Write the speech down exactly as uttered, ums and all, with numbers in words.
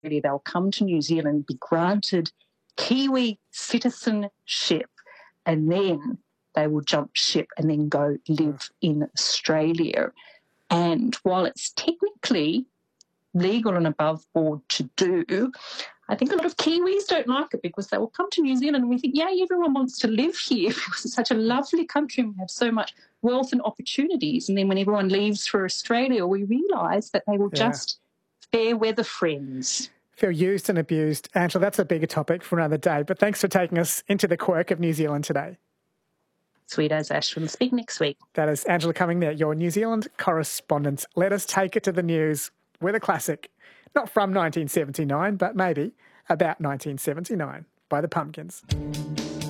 they'll come to New Zealand, be granted Kiwi citizenship, and then they will jump ship and then go live in Australia. And while it's technically legal and above board to do, I think a lot of Kiwis don't like it because they will come to New Zealand and we think, yeah, everyone wants to live here because it's such a lovely country and we have so much wealth and opportunities. And then when everyone leaves for Australia, we realise that they were Yeah. just fair weather friends. Feel used and abused. Angela, that's a bigger topic for another day, but thanks for taking us into the quirk of New Zealand today. Sweet as Ashwin. Speak next week. That is Angela Cumming there, your New Zealand correspondent. Let us take it to the news with a classic. Not from nineteen seventy-nine, but maybe about nineteen seventy-nine by the Pumpkins.